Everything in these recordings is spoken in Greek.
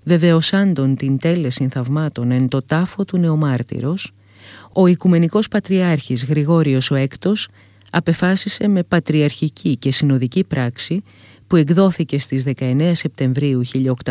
βεβαιωσάντων την τέλεσιν θαυμάτων εν το τάφο του νεομάρτυρος, ο Οικουμενικός Πατριάρχης Γρηγόριος ο Έκτος απεφάσισε με πατριαρχική και συνοδική πράξη που εκδόθηκε στις 19 Σεπτεμβρίου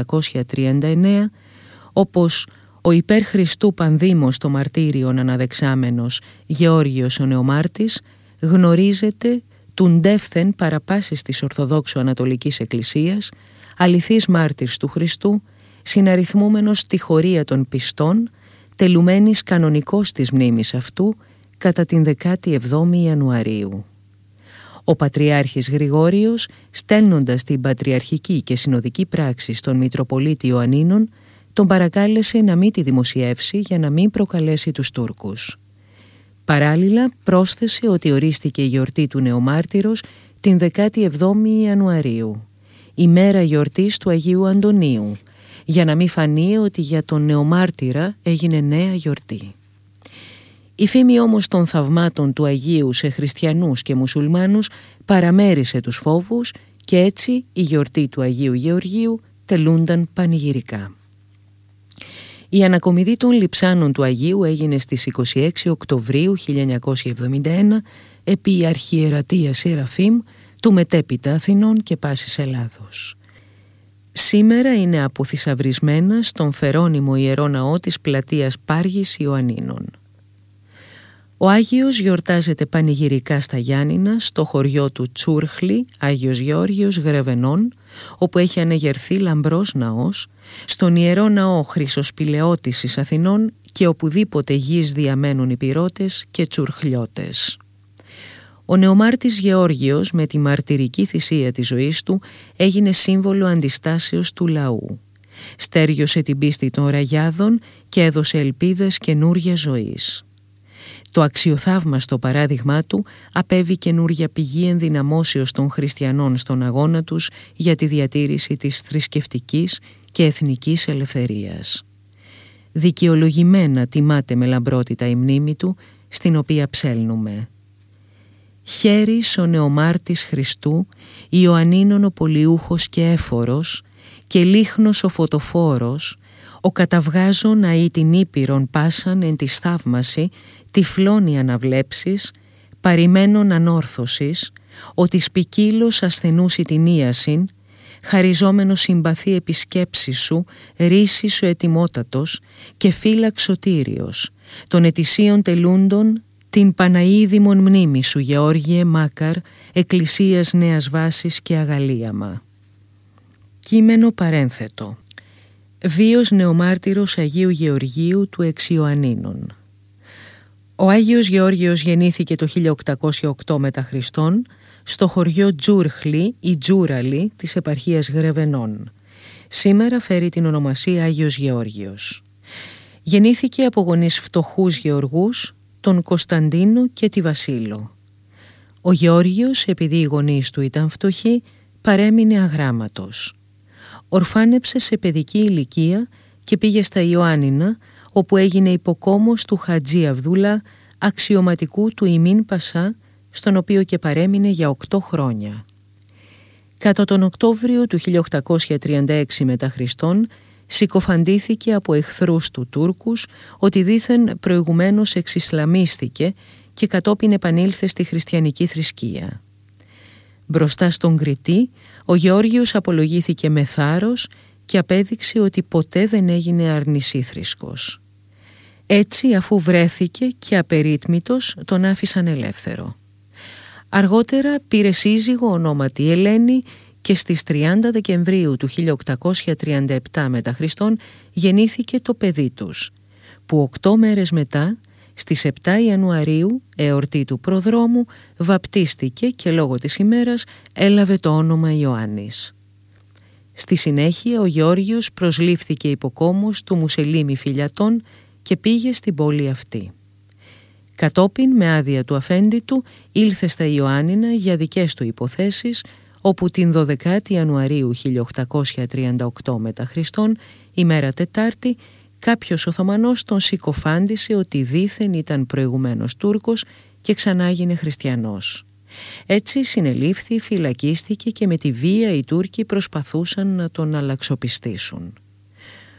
1839, όπως ο υπέρ Χριστού Πανδήμος το μαρτύριον αναδεξάμενος Γεώργιος ο Νεομάρτης γνωρίζεται τουντεύθεν παραπάσης της Ορθοδόξου Ανατολικής Εκκλησίας, αληθής μάρτυρς του Χριστού, συναριθμούμενος στη χωρία των πιστών, τελουμένης κανονικός της μνήμης αυτού κατά την 17η Ιανουαρίου. Ο Πατριάρχης Γρηγόριος, στέλνοντας την πατριαρχική και συνοδική πράξη στον Μητροπολίτη Ιωαννίνων, τον παρακάλεσε να μην τη δημοσιεύσει για να μην προκαλέσει τους Τούρκους. Παράλληλα πρόσθεσε ότι ορίστηκε η γιορτή του Νεομάρτυρος την 17η Ιανουαρίου, ημέρα γιορτής του Αγίου Αντωνίου, για να μην φανεί ότι για τον Νεομάρτυρα έγινε νέα γιορτή. Η φήμη όμως των θαυμάτων του Αγίου σε χριστιανούς και μουσουλμάνους παραμέρισε τους φόβους και έτσι η γιορτή του Αγίου Γεωργίου τελούνταν πανηγυρικά. Η ανακομιδή των λειψάνων του Αγίου έγινε στις 26 Οκτωβρίου 1971 επί Αρχιερατεία Σεραφείμ του μετέπειτα Αθηνών και πάσης Ελλάδος. Σήμερα είναι αποθυσαυρισμένα στον φερόνιμο Ιερό Ναό της πλατείας Πάργης Ιωαννίνων. Ο Άγιος γιορτάζεται πανηγυρικά στα Γιάννηνα, στο χωριό του Τσούρχλη, Άγιος Γεώργιος Γρεβενών, όπου έχει ανεγερθεί λαμπρός ναός, στον Ιερό Ναό Χρυσοσπηλαιώτησης Αθηνών και οπουδήποτε γης διαμένουν οι πυρώτες και τσουρχλιώτες. Ο νεομάρτης Γεώργιος με τη μαρτυρική θυσία της ζωής του έγινε σύμβολο αντιστάσεως του λαού. Στέριωσε την πίστη των ραγιάδων και έδωσε ελπίδες καινούργιας ζωής. Το αξιοθαύμαστο παράδειγμά του απέβη καινούργια πηγή ενδυναμώσεως των χριστιανών στον αγώνα τους για τη διατήρηση της θρησκευτικής και εθνικής ελευθερίας. Δικαιολογημένα τιμάται με λαμπρότητα η μνήμη του, στην οποία ψέλνουμε. Χέρις ο νεομάρτης Χριστού, Ιωαννίνων ο πολιούχος και έφορος, και λίχνος ο φωτοφόρος, ο καταβγάζων αεί την Ήπειρον πάσαν εν της θαύμαση, τυφλώνει αναβλέψεις, παρημένων ανόρθωσης, ότι ποικίλος ασθενούσι την ίασιν, χαριζόμενο συμπαθή επισκέψη σου, ρίση σου ετοιμότατος και φύλαξ σωτήριος, των ετησίων τελούντων, την Παναίδημον μνήμη σου, Γεώργιε Μάκαρ, Εκκλησίας Νέας Βάσης και Αγαλίαμα. Κείμενο παρένθετο. Βίος νεομάρτυρος Αγίου Γεωργίου του εξ Ιωαννίνων. Ο Άγιος Γεώργιος γεννήθηκε το 1808 μετά Χριστόν στο χωριό Τζούρχλη ή Τζούραλη της επαρχίας Γρεβενών. Σήμερα φέρει την ονομασία Άγιος Γεώργιος. Γεννήθηκε από γονείς φτωχούς γεωργούς, τον Κωνσταντίνο και τη Βασίλο. Ο Γεώργιος, επειδή οι γονείς του ήταν φτωχοί, παρέμεινε αγράμματος. Ορφάνεψε σε παιδική ηλικία και πήγε στα Ιωάννινα, όπου έγινε υποκόμος του Χατζή Αβδούλα, αξιωματικού του Ιμίν Πασά, στον οποίο και παρέμεινε για 8 χρόνια. Κατά τον Οκτώβριο του 1836 μετά Χριστόν, συκοφαντήθηκε από εχθρούς του Τούρκους ότι δήθεν προηγουμένως εξισλαμίστηκε και κατόπιν επανήλθε στη χριστιανική θρησκεία. Μπροστά στον Κριτή, ο Γεώργιος απολογήθηκε με θάρρος και απέδειξε ότι ποτέ δεν έγινε αρνησίθρησκος. Έτσι, αφού βρέθηκε και απερίτμητος, τον άφησαν ελεύθερο. Αργότερα πήρε σύζυγο ονόματι Ελένη και στις 30 Δεκεμβρίου του 1837 μετά Χριστόν γεννήθηκε το παιδί τους, που 8 μέρες μετά, στις 7 Ιανουαρίου, εορτή του προδρόμου, βαπτίστηκε και λόγω της ημέρας έλαβε το όνομα Ιωάννης. Στη συνέχεια ο Γεώργιος προσλήφθηκε υποκόμος του Μουσελίμη Φιλιατών και πήγε στην πόλη αυτή. Κατόπιν, με άδεια του αφέντη του, ήλθε στα Ιωάννινα για δικές του υποθέσεις, όπου την 12η Ιανουαρίου 1838 μετά Χριστόν, ημέρα Τετάρτη, κάποιος Οθωμανός τον συκοφάντησε ότι δήθεν ήταν προηγουμένως Τούρκος και ξανάγινε χριστιανός. Έτσι συνελήφθη, φυλακίστηκε και με τη βία οι Τούρκοι προσπαθούσαν να τον αλλαξοπιστήσουν.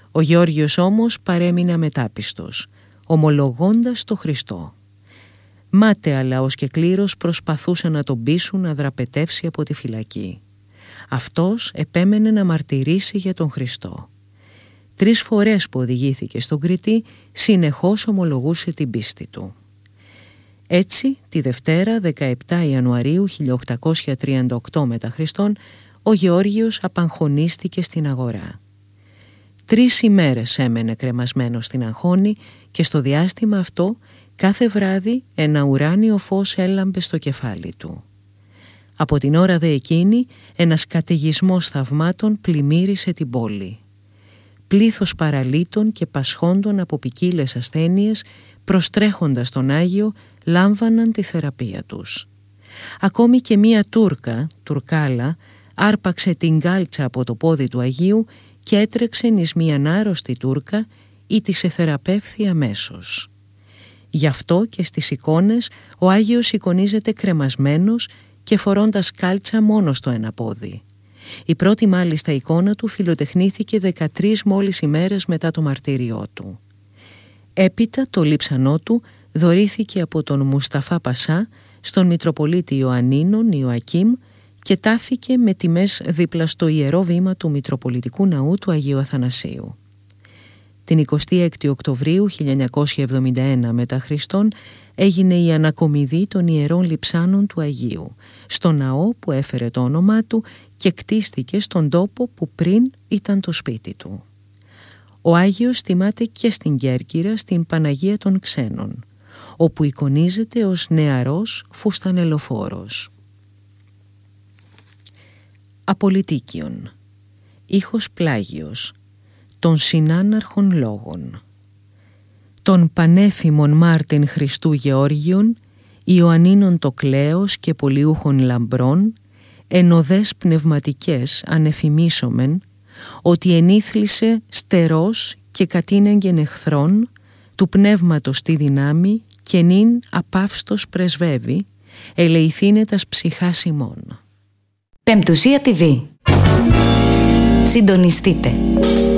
Ο Γεώργιος όμως παρέμεινε αμετάπιστος, ομολογώντας το Χριστό. Μάταια λαός και κλήρος προσπαθούσαν να τον πείσουν να δραπετεύσει από τη φυλακή. Αυτός επέμενε να μαρτυρήσει για τον Χριστό. 3 φορές που οδηγήθηκε στον Κρητή, συνεχώς ομολογούσε την πίστη του. Έτσι, τη Δευτέρα 17 Ιανουαρίου 1838 μετά Χριστόν, ο Γεώργιος απαγχωνίστηκε στην αγορά. 3 ημέρες έμενε κρεμασμένος στην αγχώνη και στο διάστημα αυτό κάθε βράδυ ένα ουράνιο φως έλαμπε στο κεφάλι του. Από την ώρα δε εκείνη ένας καταιγισμός θαυμάτων πλημμύρισε την πόλη. Πλήθος παραλύτων και πασχόντων από ποικίλες ασθένειες, προστρέχοντας τον Άγιο, λάμβαναν τη θεραπεία τους. Ακόμη και μία Τουρκάλα, άρπαξε την κάλτσα από το πόδι του Αγίου και έτρεξε εις μίαν άρρωστη Τούρκα ή της εθεραπεύθη αμέσως. Γι' αυτό και στις εικόνες ο Άγιος εικονίζεται κρεμασμένος και φορώντας κάλτσα μόνο στο ένα πόδι. Η πρώτη μάλιστα εικόνα του φιλοτεχνήθηκε 13 μόλις ημέρες μετά το μαρτύριό του. Έπειτα το λείψανό του δωρήθηκε από τον Μουσταφά Πασά στον Μητροπολίτη Ιωαννίνων Ιωακίμ και τάφηκε με τιμές δίπλα στο ιερό βήμα του Μητροπολιτικού Ναού του Αγίου Αθανασίου. Την 26η Οκτωβρίου 1971 μετά Χριστόν έγινε η ανακομιδή των ιερών λειψάνων του Αγίου στο ναό που έφερε το όνομά του και κτίστηκε στον τόπο που πριν ήταν το σπίτι του. Ο Άγιος τιμάται και στην Κέρκυρα στην Παναγία των Ξένων, όπου εικονίζεται ως νεαρός φουστανελοφόρος. Απολυτίκιον. Ήχος Πλάγιος. Των συνάναρχων λόγων. Των πανέφημων Μάρτιν Χριστού Γεώργιον, Ιωαννίνων το κλέος και πολιούχων λαμπρών, εν οδές πνευματικές ανεφημίσομεν, ότι ενήθλισε στερός και κατήνεγγεν εχθρών, του πνεύματος τη δυνάμει και νυν απαύστος πρεσβεύει, ελεηθήνετας ψυχάς ημών. Πεμπτουσία TV. Συντονιστείτε.